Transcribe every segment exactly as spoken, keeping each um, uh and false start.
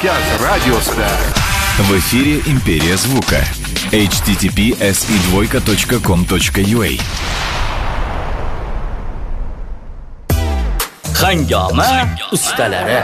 Kavkaz radiosida. В эфире «Империя звука». эйч ти ти пи эс и двойка точка ком точка ю а. Hangoma ustalari.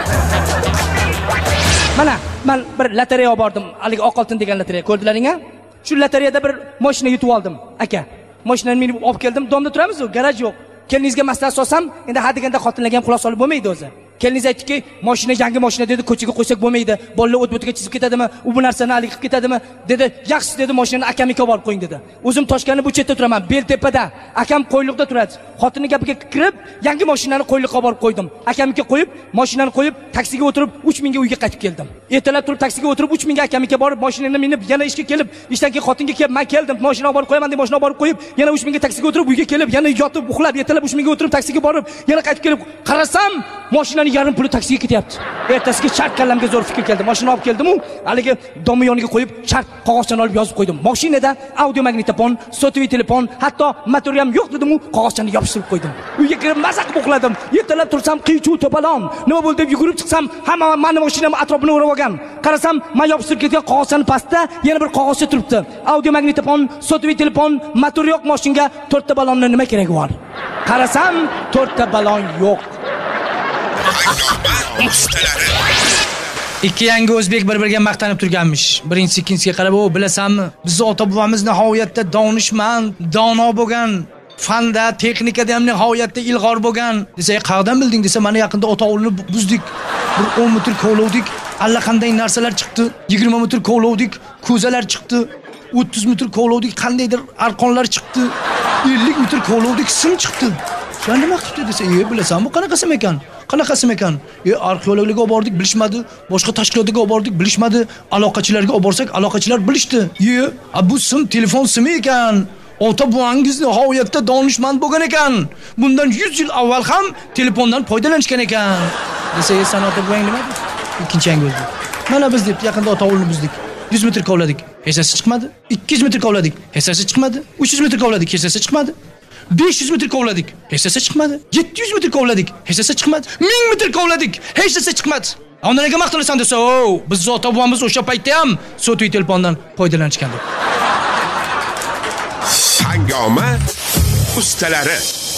Mana men bir lotereya bordim. Haligi oq oltin degan lotereya. Ko'rdilaring-a? Shu lotereyada bir mashina yutib oldim, aka. Mashinani minib olib keldim. Domda turamiz-ku, garaj yo'q. Keliningizga maslahat solsam, endi ha deganda xotinlarga ham quloq solib bo'lmaydi o'zi. Keliningiz aytdiki, mashina yangi mashina dedi, ko'chaga qo'ysak bo'lmaydi. Bolalar o't-o'tga chizib ketadimi? U bu narsani hali qilib ketadimi? Dedi, yaxshi dedi, mashinani akamga olib qo'ying dedi. O'zim Toshkentda bu chetda turaman, Beltepada. Akam Qo'yliqda turadi. Xotini gapiga kirib, yangi mashinani Qo'yliqqa olib qo'ydim. Akamga qo'yib, mashinani qo'yib, taksiga o'tirib uch ming ga uyga qaytib keldim. Ertalab turib taksiga o'tirib uch ming ga akamga borib, mashinani minib, yana ishga kelib, ishdan keyin xotinga kelib, men keldim, mashina olib qo'yaman deb mashina olib qo'yib, yana uch ming ga taksiga o'tirib uyga kelib, yana yotib, uxlab, ertalab uch ming ga o'tirib taksiga borib, yana qaytib kelib, qarasam, mashinani yarim puli taksiga ketyapti. Ertasiga chart kallamga zo'r fikr keldi. Mashina olib keldim-u, haligi domi yoniga qo'yib, chart qog'ozchani olib yozib qo'ydim. Mashinada audio magnitofon, sotli telefon, hatto motor ham yo'q dedim-u, qog'ozchani yopishtirib qo'ydim. Uyga kirib maza qilib uxladim. Ertalab tursam qiy-chuv to'palon. Nima bo'ldi deb yugurib chiqsam, hamma meni mashinam atrofini o'rab olgan. Qarasam, men yopishtirib ketgan qog'ozchani pastda yana bir qog'ozcha turibdi. Audio magnitofon, sotli telefon, motor yo'q mashinga to'rtta balonni nima keragi bor? Qarasam, to'rtta balon yo'q. Ikki yangi o'zbek bir-biriga maqtanib turganmish. Birinchisi ikkinchisiga qarab, "O, bilasanmi? Bizning ota-bobomiz nihoyatda donishmand, dono bo'lgan, fanda, texnikada ham nihoyatda ilg'or bo'lgan." Desa, "Qayerdan bilding?" desa, "Mana yaqinda ota-o'g'lini buzdik. Bir o'n metr kovlovdik, allaqanday narsalar chiqdi. yigirma metr kovlovdik, ko'zalar chiqdi. o'ttiz metr kovlovdik, qandaydir arqonlar chiqdi. ellik metr kovlovdik, sim chiqdi." Sen nima qilibdi desa, "E, bilasanmi, qanaqasimi ekan? Qanaqasimi ekan? E, arxeologlarga olib bordik, bilishmadi. Boshqa tashkilotlarga olib bordik, bilishmadi. Aloqachilarga olib borsak, aloqachilar bilishdi. E, a bu sim telefon simi ekan. Ota buvangiz nihoyatda donishmand bo'lgan ekan. Bundan yuz yil avval ham telefondan foydalanishgan ekan." Desa, "E, sen ota buvang nima?" Ikkinchi yangi o'zbek. "Mana biz deb yaqinda ota-o'g'lini buzdik. yuz metr kovladik, hech narsa chiqmadi. ikki yuz metr kovladik, hech narsa chiqmadi. uch yuz metr kovladik, hech narsa chiqmadi. besh yuz metr kovladik, hech narsa chiqmadi. yetti yuz metr kovladik, hech narsa chiqmadi. ming metr kovladik, hech narsa chiqmadi." Ondan nega maqtanasan desa, "O, biz ota-bobomiz o'sha paytda ham sotli telefondan foydalanishgan" deb. Hangoma ustalari.